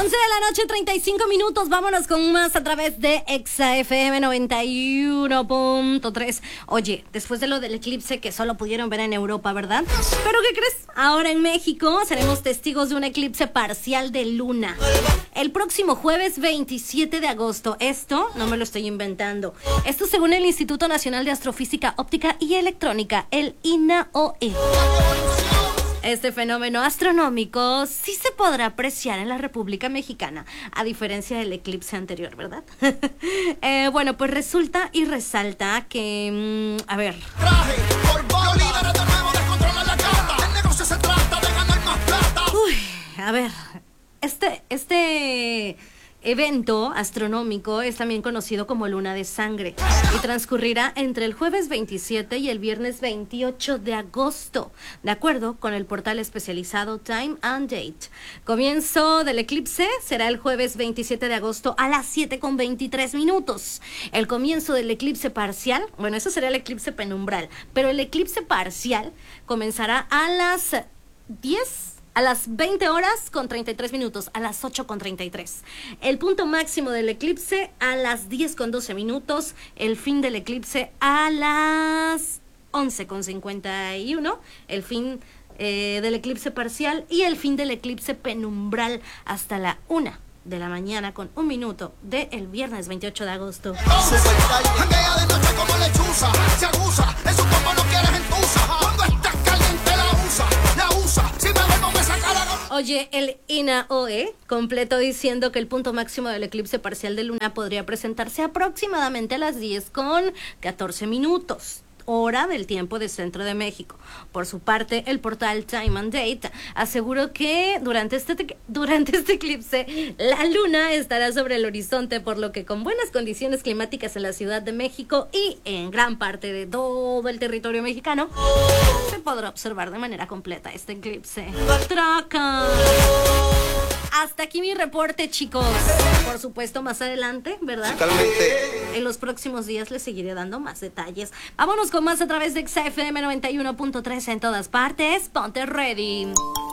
11 de la noche, 35 minutos. Vámonos con más a través de Exa FM 91.3. Oye, después de lo del eclipse que solo pudieron ver en Europa, ¿verdad? ¿Pero qué crees? Ahora en México seremos testigos de un eclipse parcial de luna el próximo jueves 27 de agosto. Esto no me lo estoy inventando. Esto según el Instituto Nacional de Astrofísica Óptica y Electrónica, el INAOE. Este fenómeno astronómico sí se podrá apreciar en la República Mexicana, a diferencia del eclipse anterior, ¿verdad? Bueno, pues resulta y resalta que... a ver... Uy, a ver... Este evento astronómico es también conocido como Luna de Sangre y transcurrirá entre el jueves 27 y el viernes 28 de agosto, de acuerdo con el portal especializado Time and Date. Comienzo del eclipse será el jueves 27 de agosto a las 7:23. El comienzo del eclipse parcial, bueno, eso será el eclipse penumbral, pero el eclipse parcial comenzará a las 20 horas con 33 minutos, a las 8:33. El punto máximo del eclipse a las 10:12. El fin del eclipse a las 11:51. El fin del eclipse parcial y el fin del eclipse penumbral hasta la 1 de la mañana con 1 minuto del viernes 28 de agosto. Oye, el INAOE completó diciendo que el punto máximo del eclipse parcial de luna podría presentarse aproximadamente a las 10:14, hora del tiempo de Centro de México. Por su parte, el portal Time and Date aseguró que durante este eclipse la luna estará sobre el horizonte, por lo que con buenas condiciones climáticas en la Ciudad de México y en gran parte de todo el territorio mexicano se podrá observar de manera completa este eclipse. ¡Traca! Hasta aquí mi reporte, chicos. Por supuesto, más adelante, ¿verdad? Totalmente. En los próximos días les seguiré dando más detalles. Vámonos con más a través de Exa FM 91.3 en todas partes. Ponte ready.